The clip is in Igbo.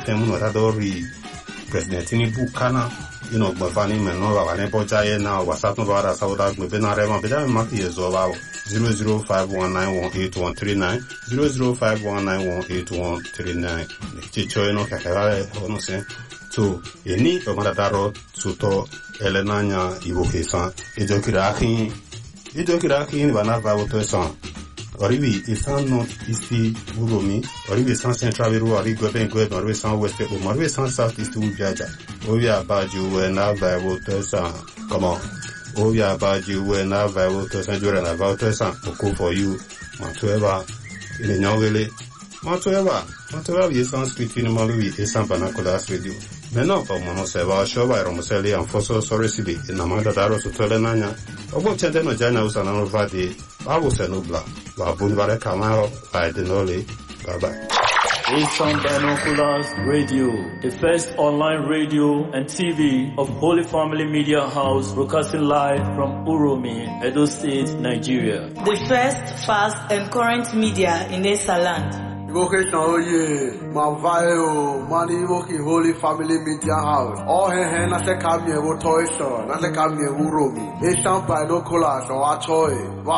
temu na dori president ni bukana gbafani meno wa ne bojaye na WhatsApp no bara sauda gbe na rema be da ma yezo ba 0051918139 0051918139 chicho eno kakara ono se to eni o mara daro suto elenanya ivokesan ejokira akin bana va woto san Orivi isan no isti Uromi, Orivi isan central Viru, Orivi Goben, Orivi isan west, Orivi isan south east Ujaja. Ovia Baju when na viable to san. Come on. Ovia Baju when na viable to san Jura na viable to san. Oko for you. Matueva. In a nyongele. Matueva isan street in Malui, isan Banacolas radio. Meno pa mono seva shova romoseli and fosso soresili in Amanda Daro to Tolenanya. Obo Chendeno Jana Usana Vadi, Babu Senubla. Bunvare Kamaro, by Denoli. Bye bye. Asian Binoculars Radio, the first online radio and TV of Holy Family Media House, broadcasting live from Uromi, Edo State, Nigeria. The first, fast, and current media in Esa land. Vocation oye, Mavayo, Mani Woki Holy Family Media House. All hen na se kamye wo toy show, na se kamye Uromi. Asian Binoculars or Achoy.